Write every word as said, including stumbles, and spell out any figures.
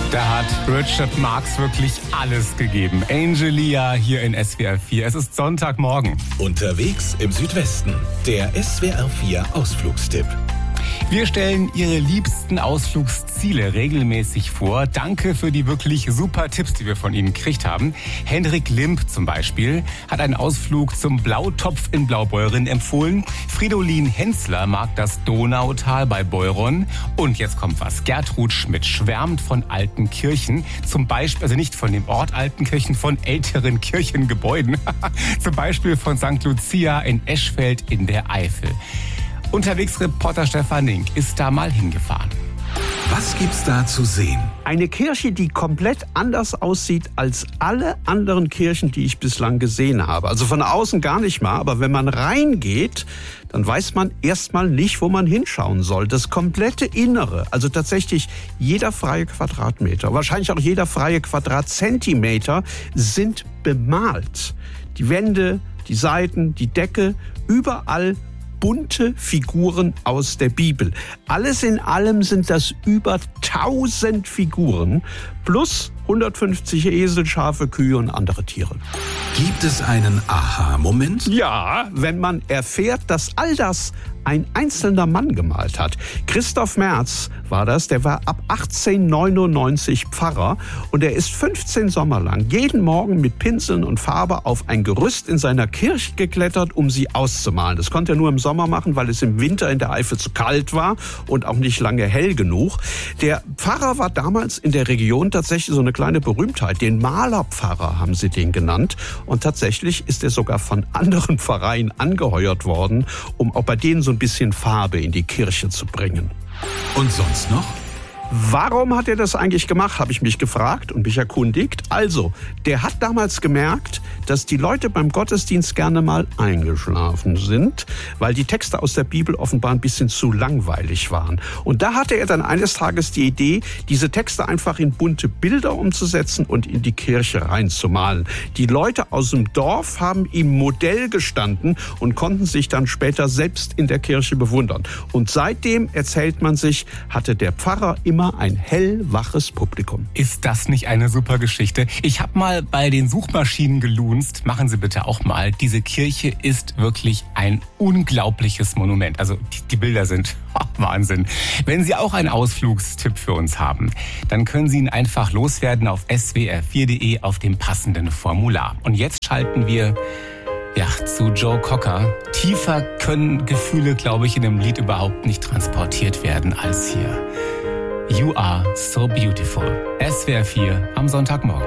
Da hat Richard Marx wirklich alles gegeben. Angelia hier in S W R vier. Es ist Sonntagmorgen. Unterwegs im Südwesten. Der S W R vier Ausflugstipp. Wir stellen Ihre liebsten Ausflugsziele regelmäßig vor. Danke für die wirklich super Tipps, die wir von Ihnen gekriegt haben. Henrik Limp zum Beispiel hat einen Ausflug zum Blautopf in Blaubeuren empfohlen. Fridolin Hensler mag das Donautal bei Beuron. Und jetzt kommt was. Gertrud Schmidt schwärmt von alten Kirchen. Zum Beispiel, also nicht von dem Ort Altenkirchen, von älteren Kirchengebäuden. Zum Beispiel von Sankt Lucia in Eschfeld in der Eifel. Unterwegsreporter Stefan Nink ist da mal hingefahren. Was gibt's da zu sehen? Eine Kirche, die komplett anders aussieht als alle anderen Kirchen, die ich bislang gesehen habe. Also von außen gar nicht mal, aber wenn man reingeht, dann weiß man erstmal nicht, wo man hinschauen soll. Das komplette Innere, also tatsächlich jeder freie Quadratmeter, wahrscheinlich auch jeder freie Quadratzentimeter sind bemalt. Die Wände, die Seiten, die Decke, überall bunte Figuren aus der Bibel. Alles in allem sind das über tausend Figuren plus hundertfünfzig Esel, Schafe, Kühe und andere Tiere. Gibt es einen Aha-Moment? Ja, wenn man erfährt, dass all das ein einzelner Mann gemalt hat. Christoph Merz war das, der war ab achtzehnhundertneunundneunzig Pfarrer und er ist fünfzehn Sommer lang jeden Morgen mit Pinseln und Farbe auf ein Gerüst in seiner Kirche geklettert, um sie auszumalen. Das konnte er nur im Sommer machen, weil es im Winter in der Eifel zu kalt war und auch nicht lange hell genug. Der Pfarrer war damals in der Region tatsächlich so eine kleine Berühmtheit. Den Malerpfarrer haben sie den genannt. Und tatsächlich ist er sogar von anderen Pfarreien angeheuert worden, um auch bei denen so ein bisschen Farbe in die Kirche zu bringen. Und sonst noch? Warum hat er das eigentlich gemacht, habe ich mich gefragt und mich erkundigt. Also, der hat damals gemerkt, dass die Leute beim Gottesdienst gerne mal eingeschlafen sind, weil die Texte aus der Bibel offenbar ein bisschen zu langweilig waren. Und da hatte er dann eines Tages die Idee, diese Texte einfach in bunte Bilder umzusetzen und in die Kirche reinzumalen. Die Leute aus dem Dorf haben ihm Modell gestanden und konnten sich dann später selbst in der Kirche bewundern. Und seitdem, erzählt man sich, hatte der Pfarrer immer ein hellwaches Publikum. Ist das nicht eine super Geschichte? Ich habe mal bei den Suchmaschinen gelunzt. Machen Sie bitte auch mal. Diese Kirche ist wirklich ein unglaubliches Monument. Also die, die Bilder sind oh, Wahnsinn. Wenn Sie auch einen Ausflugstipp für uns haben, dann können Sie ihn einfach loswerden auf s w r vier punkt de auf dem passenden Formular. Und jetzt schalten wir ja, zu Joe Cocker. Tiefer können Gefühle, glaube ich, in einem Lied überhaupt nicht transportiert werden als hier. You are so beautiful. S W R vier am Sonntagmorgen.